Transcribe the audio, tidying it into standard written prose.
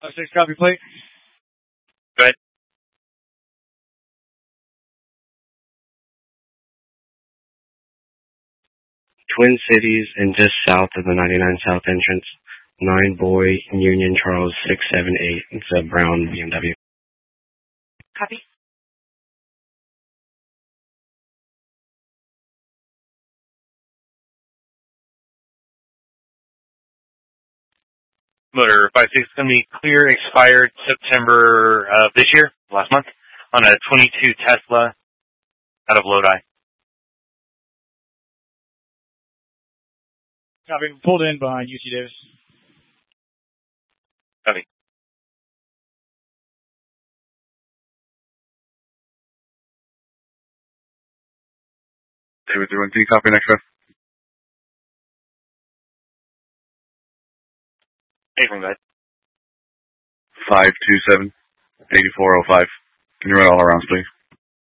6 copy plate. Go ahead. Twin Cities and just south of the 99 South entrance. 9 Boy Union Charles 678. It's a brown BMW. Copy. Motor 56 is going to be clear, expired September of this year, last month, on a 22 Tesla out of Lodi. Copy. Pulled in behind UC Davis. Copy. David 313, copy, next one. Hey, from that. 527-8405. Can you run all arounds, please?